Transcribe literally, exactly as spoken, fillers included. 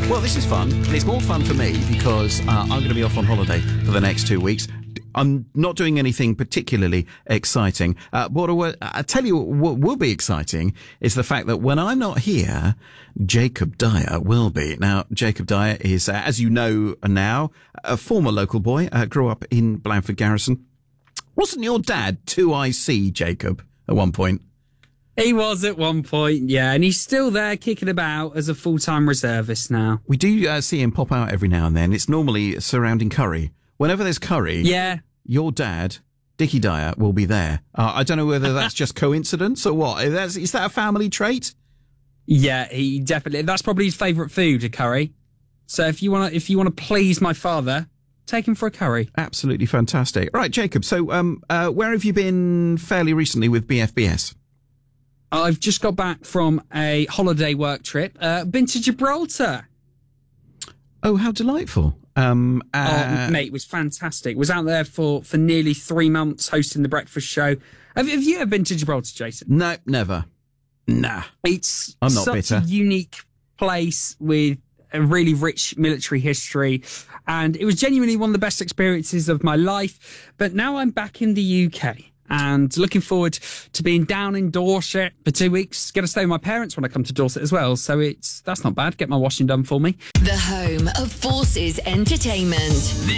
Well, this is fun, and it's more fun for me because uh, I'm going to be off on holiday for the next two weeks. I'm not doing anything particularly exciting. Uh, but what I, I tell you what will be exciting is the fact that when I'm not here, Jacob Dyer will be. Now, Jacob Dyer is, uh, as you know now, a former local boy, uh, grew up in Blandford Garrison. Wasn't your dad two I C, Jacob, at one point? He was at one point, yeah, and he's still there kicking about as a full-time reservist now. We do uh, see him pop out every now and then. It's normally surrounding curry. Whenever there's curry, yeah, your dad, Dickie Dyer, will be there. Uh, I don't know whether that's just coincidence or what. Is that, is that a family trait? Yeah, he definitely. That's probably his favourite food, a curry. So if you want to, if you want to please my father, take him for a curry. Absolutely fantastic. All right, Jacob. So, um, uh, where have you been fairly recently with B F B S? I've just got back from a holiday work trip. Uh, been to Gibraltar. Oh, how delightful. Um, uh, oh, mate, it was fantastic. Was out there for, for nearly three months hosting the breakfast show. Have, have you ever been to Gibraltar, Jason? No, never. Nah. It's I'm not such bitter. a unique place with a really rich military history. And it was genuinely one of the best experiences of my life. But now I'm back in the U K. And looking forward to being down in Dorset for two weeks. Going to stay with my parents when I come to Dorset as well. So it's that's not bad. Get my washing done for me. The home of Forces Entertainment. This